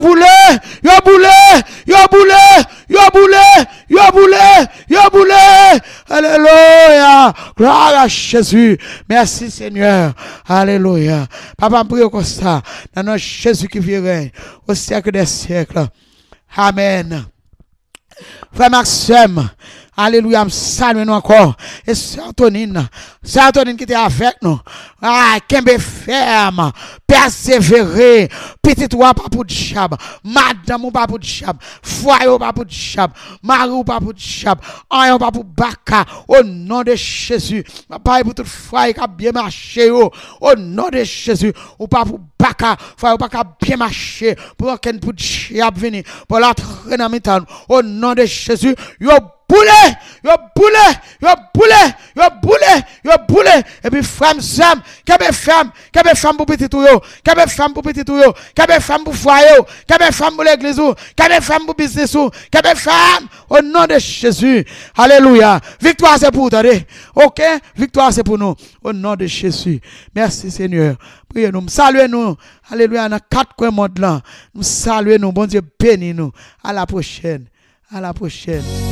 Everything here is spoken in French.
boulé, yo boulé, yo boulé, yo boulé, yo boulé, yo boulé. Alléluia. Gloire à Jésus. Merci Seigneur. Alléluia. Papa, prie comme ça. Dans notre Jésus qui vient au siècle des siècles. Amen. Frère Maxime, alléluia, salue nous encore. Et Sœur Antonine qui était avec nous. Ah, Kembe ferme, persévérer. Petit toi, pas pour diable. Madame ou pas pour diable. Foyer ou pas pour diable. Mari ou pas pour diable. Ayon pas pour baka. Au nom de Jésus. Papa, pour tout foyer qui a bien marché. Au nom de Jésus. Ou pas pour baka. Foyer ou pas qui a bien marché. Pour qu'un pour diable venir. Pour l'entrer dans mes temps. Au nom de Jésus. Yo boulé, yo boulé, yo boulé, yo boulé, yo boulé. Et puis femme Sam, qu'est-ce femme pour petit tout yo, qu'est-ce femme pour petit tout yo, qu'est-ce femme pour foyer, qu'est-ce femme pour l'église ou, qu'est-ce femme pour business ou, qu'est-ce femme au nom de Jésus. Alléluia. Victoire c'est pour toi, OK? Victoire c'est pour nous au nom de Jésus. Merci Seigneur. Priez nous, saluez nous. Alléluia dans quatre coins monde là. Nous saluons nous, bon Dieu bénis nous. À la prochaine. À la prochaine.